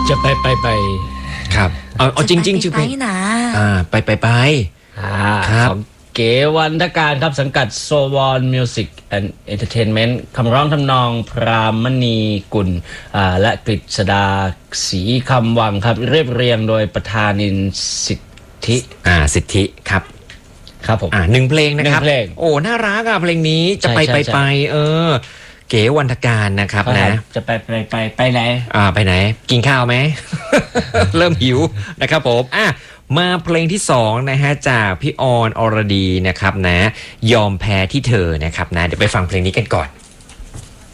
จะไปครับเอาจริงๆชื่อเพลงนะไปครับของเก๋วันทการครับสังกัดโซวอนมิวสิกแอนด์เอนเตอร์เทนเมนต์คำร้องทำนองพรามณีกุลและกฤษดาศรีคำวังครับเรียบเรียงโดยประธานินสิทธิสิทธิครับผม 1 เพลงนะครับเพลงโอ้น่ารักเพลงนี้จะไปเก๋วันทการนะครับนะจะไปไหนไปไหนกินข้าวไหม เริ่มหิวนะครับผมมาเพลงที่2นะฮะจากพี่ออนอรดีนะครับนะยอมแพ้ที่เธอนะครับนะเดี๋ยวไปฟังเพลงนี้กันก่อน